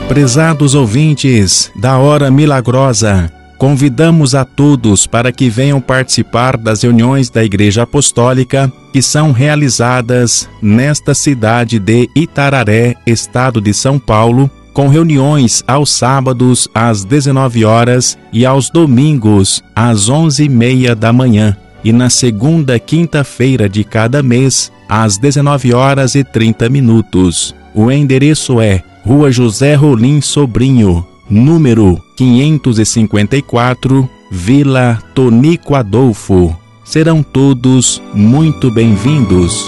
Prezados ouvintes da Hora Milagrosa, convidamos a todos para que venham participar das reuniões da Igreja Apostólica que são realizadas nesta cidade de Itararé, estado de São Paulo, com reuniões aos sábados às 19 horas e aos domingos às 11h30 da manhã, e na segunda quinta-feira de cada mês às 19h30. O endereço é Rua José Rolim Sobrinho, número 554, Vila Tonico Adolfo. Serão todos muito bem-vindos.